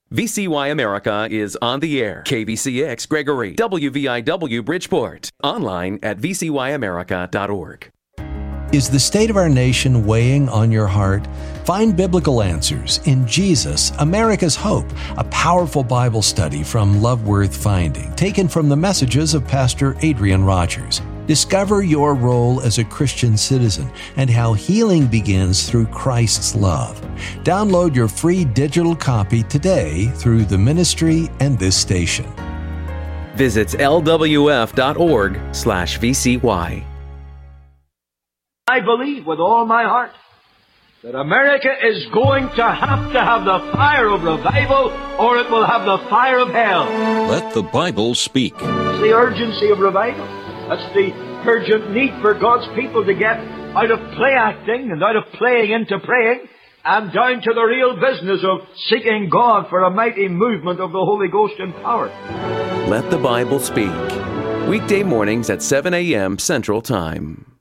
VCY America is on the air. KVCX Gregory, WVIW Bridgeport. Online at vcyamerica.org. Is the state of our nation weighing on your heart? Find biblical answers in Jesus, America's Hope, a powerful Bible study from Love Worth Finding, taken from the messages of Pastor Adrian Rogers. Discover your role as a Christian citizen and how healing begins through Christ's love. Download your free digital copy today through the ministry and this station. Visit lwf.org/VCY. I believe with all my heart that America is going to have the fire of revival, or it will have the fire of hell. Let the Bible speak. It's the urgency of revival. That's the urgent need for God's people to get out of play acting and out of playing into praying and down to the real business of seeking God for a mighty movement of the Holy Ghost in power. Let the Bible speak. Weekday mornings at 7 a.m. Central Time.